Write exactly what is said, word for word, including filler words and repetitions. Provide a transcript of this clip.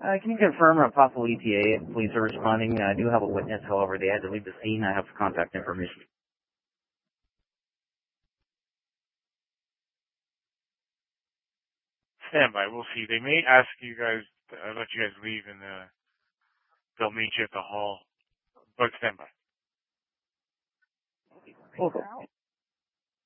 Uh, can you confirm a possible E T A if police are responding? I do have a witness, however, they had to leave the scene. I have contact information. Stand by. We'll see. They may ask you guys, uh, let you guys leave, and uh, they'll meet you at the hall. But stand by. Okay.